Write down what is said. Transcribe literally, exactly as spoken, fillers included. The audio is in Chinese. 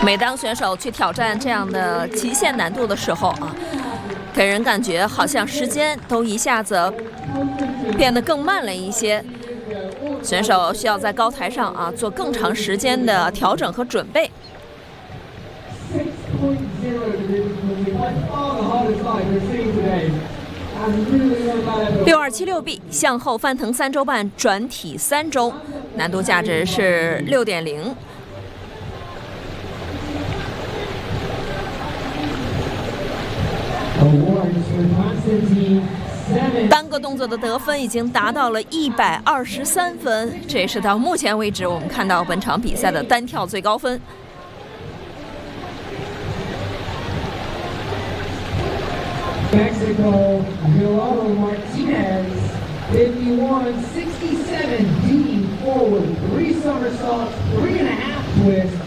每当选手去挑战这样的极限难度的时候啊，给人感觉好像时间都一下子变得更慢了一些。选手需要在高台上啊做更长时间的调整和准备。六二七六 B 向后翻腾三周半转体三周，难度价值是六点零。单个动作的得分已经达到了一百二十三分，这也是到目前为止我们看到本场比赛的单跳最高分。 Mexico, Gerardo Martinez, fifty-one sixty-seven, D forward, three somersaults, three and a half twists,